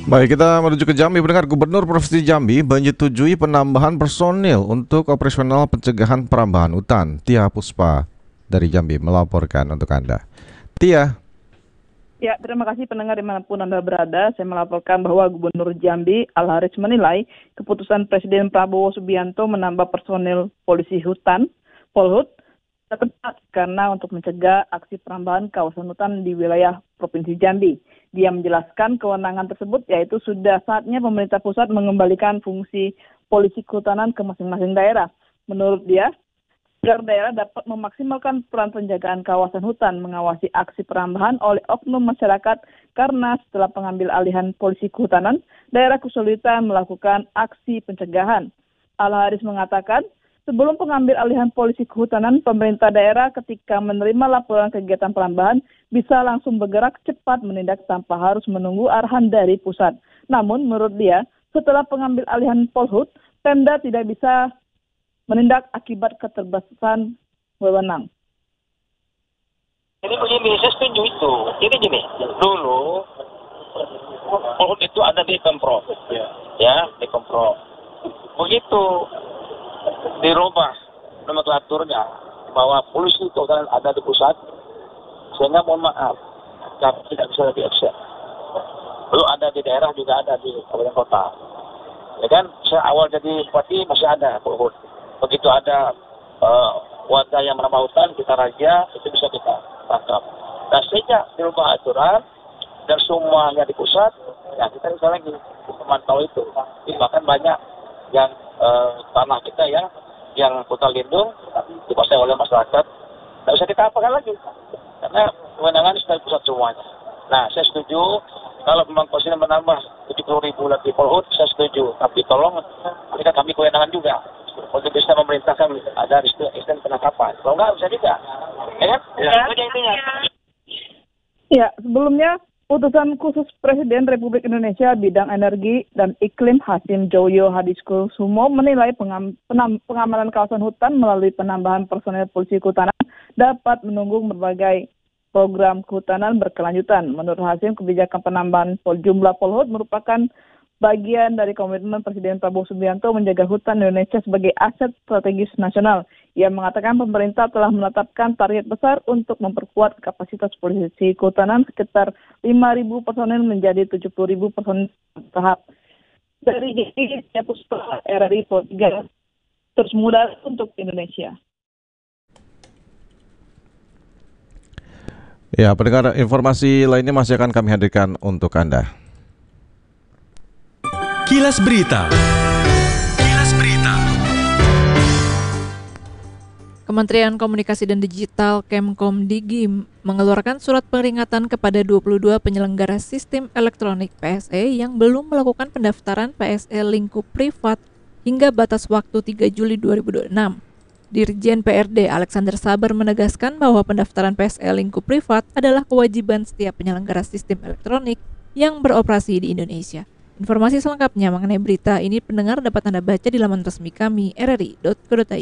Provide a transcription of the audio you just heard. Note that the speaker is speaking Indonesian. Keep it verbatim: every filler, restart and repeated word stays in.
Baik, kita menuju ke Jambi. Pendengar, Gubernur Provinsi Jambi menyetujui penambahan personil untuk operasional pencegahan perambahan hutan. Tia Puspa dari Jambi melaporkan untuk Anda. Tia. Ya, terima kasih pendengar dimanapun Anda berada. Saya melaporkan bahwa Gubernur Jambi Al-Haris menilai keputusan Presiden Prabowo Subianto menambah personil polisi hutan, Polhut, tepat karena untuk mencegah aksi perambahan kawasan hutan di wilayah Provinsi Jambi. Dia menjelaskan kewenangan tersebut yaitu sudah saatnya pemerintah pusat mengembalikan fungsi polisi kehutanan ke masing-masing daerah. Menurut dia, agar daerah dapat memaksimalkan peran penjagaan kawasan hutan, mengawasi aksi perambahan oleh oknum masyarakat karena setelah pengambil alihan polisi kehutanan, daerah kesulitan melakukan aksi pencegahan. Al-Haris mengatakan, sebelum pengambil alihan polisi kehutanan, pemerintah daerah ketika menerima laporan kegiatan perambahan bisa langsung bergerak cepat menindak tanpa harus menunggu arahan dari pusat. Namun menurut dia, setelah pengambil alihan Polhut, Pemda tidak bisa menindak akibat keterbatasan wewenang. Jadi begini, saya setuju itu. Jadi gini, dulu Polhut itu ada di Pemprov, ya, di Pemprov. Begitu dirubah nomenklaturnya bahwa polisi itu ada di pusat, sehingga mohon maaf kami tidak bisa lebih akses. Belum ada di daerah, juga ada di kabupaten kota. Ya kan, saya awal jadi bupati masih ada Polhut. Begitu ada uh, warga yang menambah hutan, kita razia, itu bisa kita tangkap. Dan sejak dirubah aturan dan semuanya di pusat, ya kita bisa lagi memantau itu. Bahkan banyak yang uh, tanah kita ya, yang hutan lindung dikuasai oleh masyarakat, tidak bisa kita apakan lagi karena kewenangan sudah di pusat semuanya. Nah, saya setuju kalau memang posisinya menambah tujuh puluh ribu lagi Polhut, saya setuju. Tapi tolong berikan kami kewenangan juga untuk bisa memerintahkan ada istilah penangkapan. Kalau enggak bisa juga, ya kan? Ya, ya. Intinya. Ya, sebelumnya Utusan Khusus Presiden Republik Indonesia Bidang Energi dan Iklim Hasim Joyo Hadiskusumo menilai pengam, penam, pengamanan kawasan hutan melalui penambahan personel polisi kehutanan dapat menunggu berbagai program kehutanan berkelanjutan. Menurut Hasim, kebijakan penambahan pol, jumlah Polhut merupakan bagian dari komitmen Presiden Prabowo Subianto menjaga hutan Indonesia sebagai aset strategis nasional. Ia mengatakan pemerintah telah menetapkan target besar untuk memperkuat kapasitas polisi kehutanan sekitar lima ribu personel menjadi tujuh puluh ribu personel tahap. Dari J P, saya Puspa, R R I tiga, terus mudah untuk Indonesia. Ya, pendengar, informasi lainnya masih akan kami hadirkan untuk Anda. Kilas Berita. Kilas Berita. Kementerian Komunikasi dan Digital Kemkomdigi mengeluarkan surat peringatan kepada dua puluh dua penyelenggara sistem elektronik P S E yang belum melakukan pendaftaran P S E lingkup privat hingga batas waktu tiga Juli dua ribu dua puluh enam. Dirjen P R D Alexander Sabar menegaskan bahwa pendaftaran P S E lingkup privat adalah kewajiban setiap penyelenggara sistem elektronik yang beroperasi di Indonesia. Informasi selengkapnya mengenai berita ini pendengar dapat Anda baca di laman resmi kami r r i titik co titik i d.